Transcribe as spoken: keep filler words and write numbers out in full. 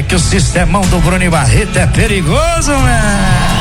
que o sistemão do Bruno Barreto é perigoso, né?